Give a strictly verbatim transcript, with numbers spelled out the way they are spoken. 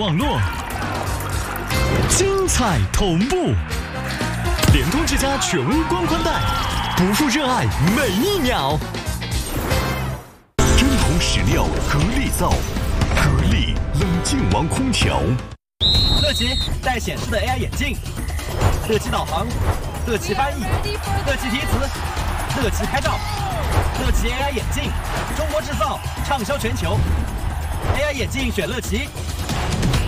网络，精彩同步。联通之家全屋光宽带，不负热爱每一秒。真空实料格力造，格力冷静王空调。 乐奇带显示的 A I 眼镜，乐奇导航，乐奇翻译，乐奇提词，乐奇开照，乐奇 A I 眼镜，中国制造，畅销全球。A I 眼镜选乐奇，